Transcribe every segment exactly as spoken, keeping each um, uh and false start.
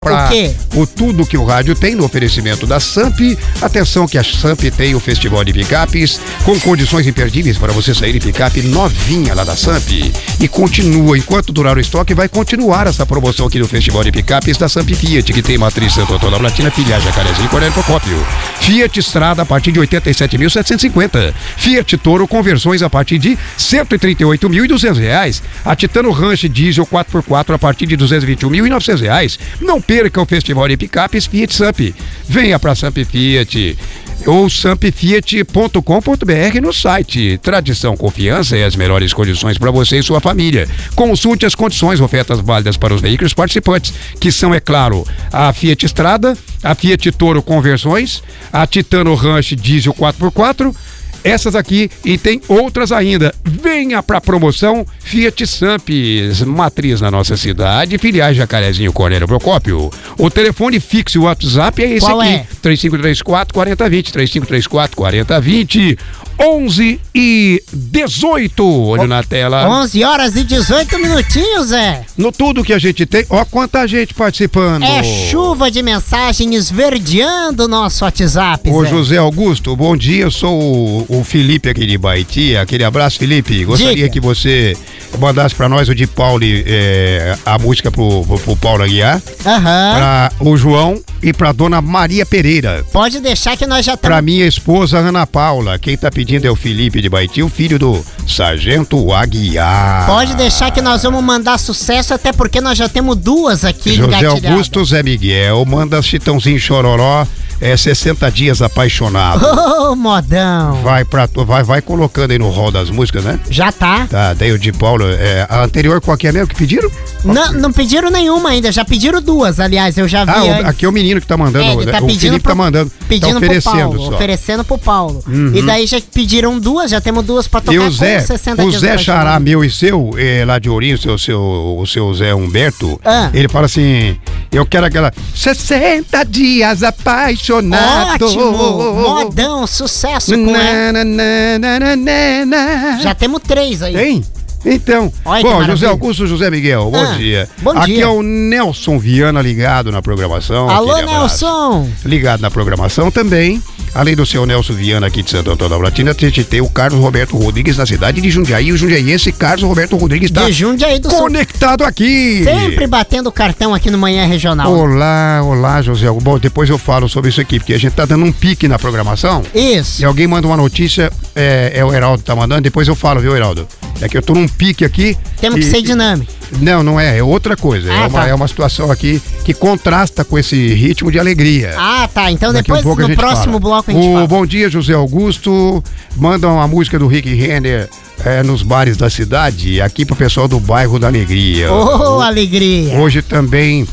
Pra o quê? O tudo que o rádio tem no oferecimento da Samp. Atenção que a Samp tem o Festival de Picapes com condições imperdíveis para você sair de picape novinha lá da Samp. E continua, enquanto durar o estoque, vai continuar essa promoção aqui no Festival de Picapes da Samp Fiat, que tem matriz Santo Antônio da Platina, filiais Jacarezinho e Cornélio Procópio. Fiat Strada a partir de oitenta e sete mil setecentos e cinquenta. Fiat Toro conversões a partir de cento e trinta e oito mil e duzentos reais. A Titano Ranch Diesel quatro por quatro a partir de duzentos e vinte e um mil e novecentos reais. Não perca o Festival de Picapes Fiat Samp. Venha pra Samp Fiat ou samp fiat ponto com ponto br no site. Tradição, confiança e as melhores condições para você e sua família. Consulte as condições, ofertas válidas para os veículos participantes, que são, é claro, a Fiat Strada, a Fiat Toro Conversões, a Titano Ranch Diesel quatro por quatro, essas aqui e tem outras ainda. Venha pra promoção Fiat Samp, matriz na nossa cidade, filiais Jacarezinho, Cornélio Procópio. O telefone fixo e o WhatsApp é esse Qual aqui, é? três cinco três quatro, quatro zero dois zero, três cinco três quatro, quatro zero dois zero, onze e dezoito, olho o, na tela. onze horas e dezoito minutinhos, Zé. No tudo que a gente tem, ó quanta gente participando. É chuva de mensagem esverdeando o nosso WhatsApp, Ô Zé. José Augusto, bom dia, eu sou o, o Felipe aqui de Baiti, aquele abraço, Felipe. Gostaria Diga. que você mandasse pra nós o de Paulo, é, a música pro, pro, pro Paulo Aguiar, Aham. pra o João e pra dona Maria Pereira. Pode deixar que nós já estamos... Pra minha esposa Ana Paula, quem tá pedindo é o Felipe de Baiti, o filho do Sargento Aguiar. Pode deixar que nós vamos mandar sucesso, até porque nós já temos duas aqui José engatilhadas. Augusto Zé Miguel, manda Chitãozinho Chororó, é sessenta dias apaixonado. Ô, oh, modão. Vai, pra, vai, vai colocando aí no rol das músicas, né? Já tá. Tá, daí o de Paulo, é, a anterior qual que é mesmo que pediram? Não, não pediram nenhuma ainda, já pediram duas, aliás, eu já vi Ah, antes. aqui é o menino que tá mandando, é, ele tá o pedindo Felipe pro, tá mandando, pedindo tá oferecendo pro Paulo, só. oferecendo pro Paulo. Uhum. E daí já pediram duas, já temos duas pra tocar. E o Zé, sessenta o dias Zé Xará, apaixonado. meu e seu, é, lá de Ourinho, seu, seu, o seu Zé Humberto, Ah. ele fala assim, eu quero aquela sessenta dias apaixonado. Ótimo, modão, sucesso com na, na, na, na, na, na, na. Já temos três aí. Tem? Então, Olha, bom, José Augusto, José Miguel, bom ah, dia. Bom Aqui dia. é o Nelson Viana ligado na programação. Alô, Nelson. Ligado na programação também. Além do seu Nelson Viana aqui de Santo Antônio da Platina, a gente tem o Carlos Roberto Rodrigues na cidade de Jundiaí. O jundiaiense Carlos Roberto Rodrigues está conectado aqui. Sempre batendo cartão aqui no Manhã Regional. Olá, olá, José. Bom, depois eu falo sobre isso aqui, porque a gente tá dando um pique na programação. Isso. E alguém manda uma notícia, é, é o Heraldo tá mandando, depois eu falo, viu, Heraldo? É que eu tô num pique aqui. Temos e, que ser dinâmico. Não, não é, é outra coisa. Ah, é, uma, tá. é uma situação aqui que contrasta com esse ritmo de alegria. Ah, tá. Então Daqui depois, um pouco no próximo fala. bloco, a gente o fala. Bom dia, José Augusto. Manda uma música do Rick Renner é, nos bares da cidade, aqui pro pessoal do bairro da Alegria. Ô, oh, alegria. Hoje também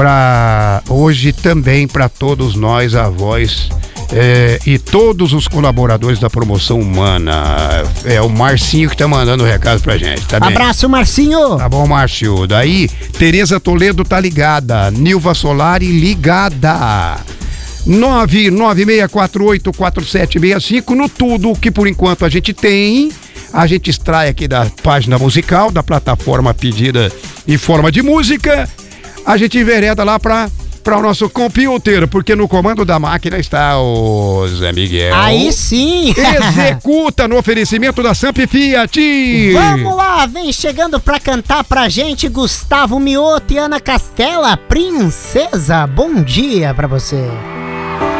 para hoje também para todos nós, avós, é, e todos os colaboradores da Promoção Humana. É o Marcinho que tá mandando o recado pra gente, tá bem? Abraço, Marcinho. Tá bom, Márcio. Daí, Tereza Toledo tá ligada, Nilva Solari ligada. nove nove seis quatro oito quatro sete seis cinco no tudo que por enquanto a gente tem. A gente extrai aqui da página musical, da plataforma pedida em forma de música. A gente envereda lá pra, pra o nosso computer, porque no comando da máquina está o Zé Miguel. Aí sim. Executa no oferecimento da Samp Fiat. Vamos lá, vem chegando pra cantar pra gente Gustavo Mioto e Ana Castela, Princesa. Bom dia pra você.